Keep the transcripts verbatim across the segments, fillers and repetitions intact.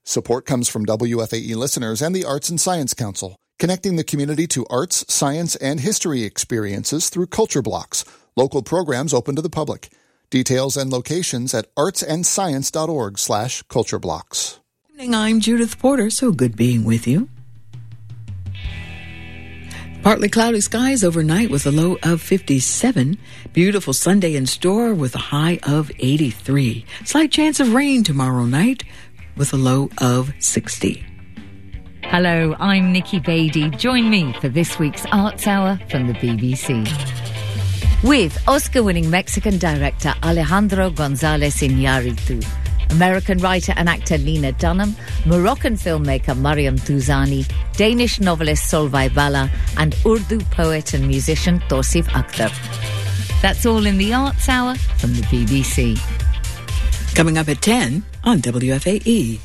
Support comes from W F A E listeners and the Arts and Science Council, connecting the community to arts, science, and history experiences through culture blocks, local programs open to the public. Details and locations at artsandscience.org slash culture blocks. Good evening, I'm Judith Porter, so good being with you. Partly cloudy skies overnight with a low of fifty-seven. Beautiful Sunday in store with a high of eighty-three. Slight chance of rain tomorrow night with a low of sixty. Hello, I'm Nikki Beatty. Join me for this week's Arts Hour from the B B C. With Oscar-winning Mexican director Alejandro González Iñárritu, American writer and actor Lena Dunham, Moroccan filmmaker Mariam Touzani, Danish novelist Solveig Balla, and Urdu poet and musician Tausif Akhtar. That's all in the Arts Hour from the B B C. Coming up at ten on W F A E.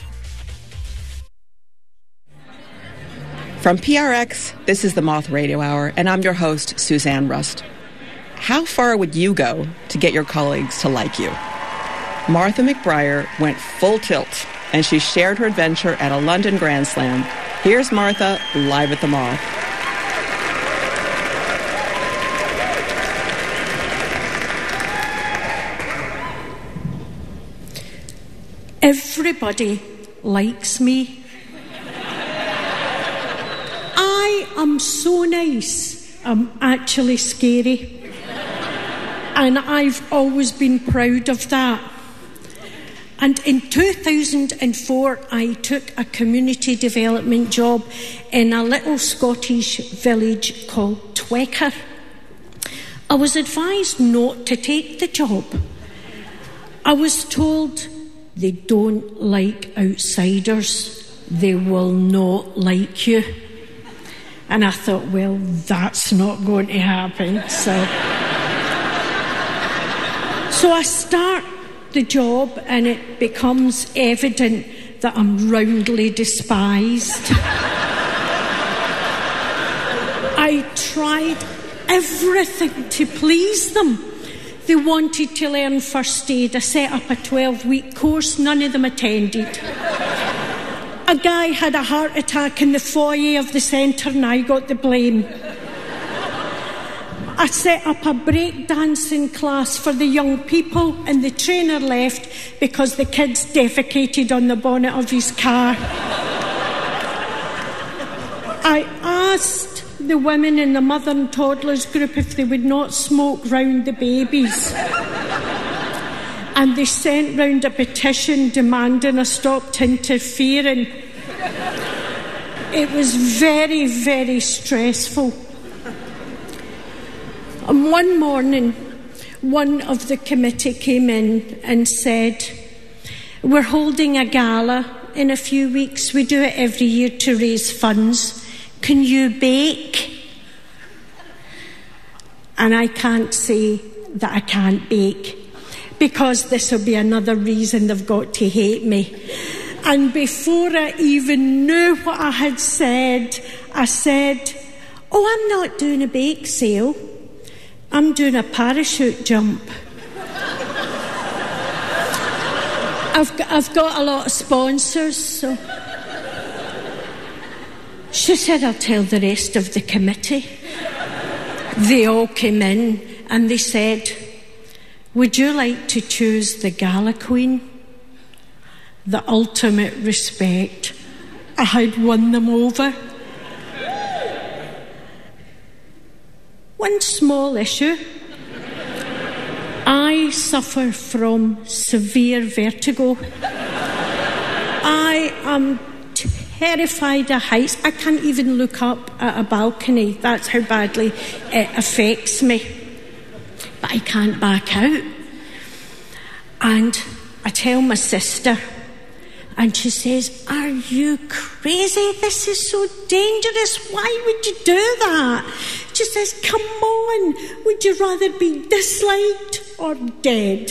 From P R X, this is the Moth Radio Hour, and I'm your host, Suzanne Rust. How far would you go to get your colleagues to like you? Martha McBriar went full tilt, and she shared her adventure at a London Grand Slam. Here's Martha live at the Moth. Everybody likes me. I am so nice, I'm actually scary. And I've always been proud of that. And in two thousand four, I took a community development job in a little Scottish village called Twecker. I was advised not to take the job. I was told they don't like outsiders. They will not like you. And I thought, well, that's not going to happen. So, so I start the job, and it becomes evident that I'm roundly despised. I tried everything to please them. They wanted to learn first aid. I set up a twelve-week course. None of them attended. A guy had a heart attack in the foyer of the centre, and I got the blame. I set up a breakdancing class for the young people, and the trainer left because the kids defecated on the bonnet of his car. I asked the women in the mother and toddlers group if they would not smoke round the babies. And they sent round a petition demanding I stopped interfering. It was very, very stressful. And one morning, one of the committee came in and said, we're holding a gala in a few weeks. We do it every year to raise funds. Can you bake? And I can't say that I can't bake, because this will be another reason they've got to hate me. And before I even knew what I had said, I said, oh, I'm not doing a bake sale. I'm doing a parachute jump. I've got, I've got a lot of sponsors, so... She said, I'll tell the rest of the committee. They all came in and they said, would you like to choose the gala queen? The ultimate respect. I had won them over. One small issue. I suffer from severe vertigo. I am terrified of heights. I can't even look up at a balcony. That's how badly it affects me. But I can't back out. And I tell my sister, and she says, are you crazy? This is so dangerous. Why would you do that? She says, come on, would you rather be disliked or dead?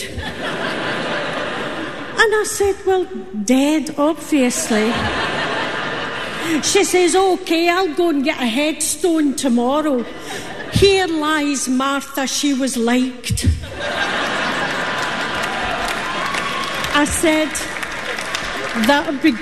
And I said, well, dead, obviously. She says, OK, I'll go and get a headstone tomorrow. Here lies Martha, she was liked. I said, that would be